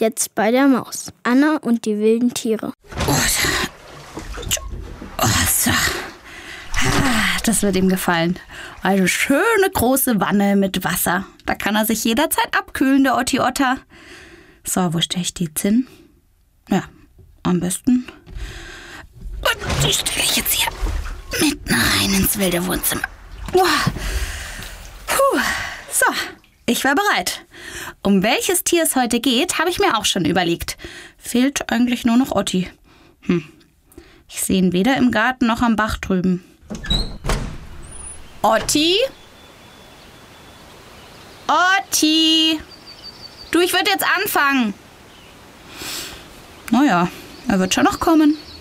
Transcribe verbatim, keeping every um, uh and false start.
Jetzt bei der Maus. Anna und die wilden Tiere. Oh, so. Das wird ihm gefallen. Eine schöne große Wanne mit Wasser. Da kann er sich jederzeit abkühlen, der Otti Otter. So, wo stelle ich die jetzt hin? Ja, am besten. Und die stelle ich jetzt hier mitten rein ins wilde Wohnzimmer. Puh. So, ich war bereit. Um welches Tier es heute geht, habe ich mir auch schon überlegt. Fehlt eigentlich nur noch Otti. Hm. Ich sehe ihn weder im Garten noch am Bach drüben. Otti? Otti? Du, ich würde jetzt anfangen. Naja, er wird schon noch kommen.